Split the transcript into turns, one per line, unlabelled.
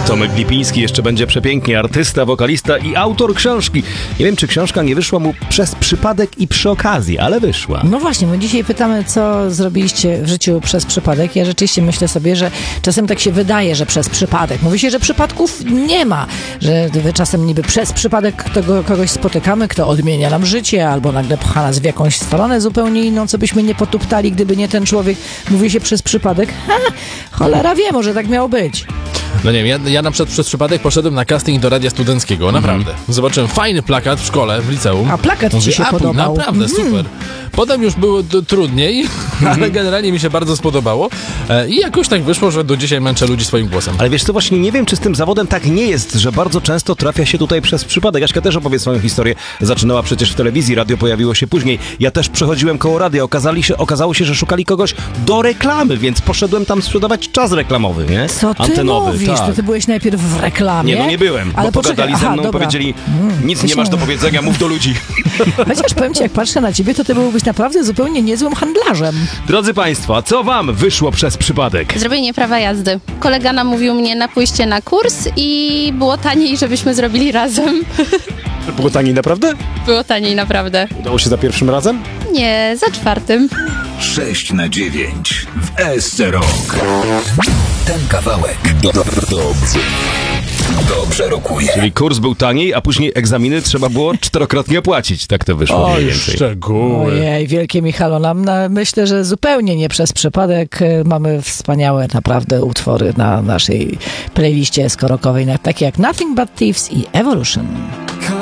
Tomek Lipiński jeszcze będzie przepięknie, artysta, wokalista i autor książki. Nie wiem, czy książka nie wyszła mu przez przypadek i przy okazji, ale wyszła.
No właśnie, my dzisiaj pytamy, co zrobiliście w życiu przez przypadek. Ja rzeczywiście myślę sobie, że czasem tak się wydaje, że przez przypadek. Mówi się, że przypadków nie ma, że czasem niby przez przypadek kogoś spotykamy, kto odmienia nam życie, albo nagle pcha nas w jakąś stronę zupełnie inną, co byśmy nie potuptali, gdyby nie ten człowiek. Mówi się przez przypadek. Cholera wie, może tak miało być.
No nie wiem, ja na przykład przez przypadek poszedłem na casting do radia studenckiego, naprawdę. Zobaczyłem fajny plakat w szkole, w liceum.
A plakat ci się podobał.
Naprawdę, super. Potem już było trudniej, ale generalnie mi się bardzo spodobało i jakoś tak wyszło, że do dzisiaj męczę ludzi swoim głosem.
Ale wiesz co, właśnie nie wiem, czy z tym zawodem tak nie jest, że bardzo często trafia się tutaj przez przypadek. Jaśka też opowie swoją historię. Zaczynała przecież w telewizji, radio pojawiło się później. Ja też przechodziłem koło radia. Okazało się, że szukali kogoś do reklamy, więc poszedłem tam sprzedawać czas reklamowy, nie?
Co ty
antenowy,
mówisz?
tak.
To ty byłeś najpierw w reklamie?
Nie, no nie byłem,
ale
bo pogadali ze mną,
dobra.
powiedzieli, nic nie masz do powiedzenia, mów do ludzi.
Chociaż powiem ci, jak patrzę na ciebie, to ty byłbyś naprawdę zupełnie niezłym handlarzem.
Drodzy Państwo, a co wam wyszło przez przypadek?
Zrobienie prawa jazdy. Kolega namówił mnie na pójście na kurs i było taniej, żebyśmy zrobili razem.
Było taniej naprawdę?
Było taniej naprawdę.
Udało się za pierwszym razem?
Nie, za czwartym.
6 na 9 w ESC Rock. Ten kawałek dobrze rokuje.
Czyli kurs był taniej, a później egzaminy trzeba było 4-krotnie opłacić. Tak to wyszło mniej więcej.
Szczegóły.
Ojej, wielkie Michalo, myślę, że zupełnie nie przez przypadek mamy wspaniałe naprawdę utwory na naszej playliście skorokowej, takie jak Nothing But Thieves i Evolution.